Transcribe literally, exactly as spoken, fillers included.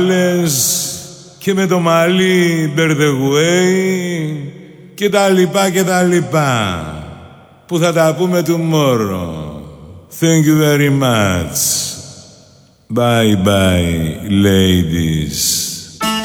και με το μαλλί Bear the Way και τα λοιπά και τα λοιπά που θα τα πούμε tomorrow. Thank you very much. Bye bye ladies.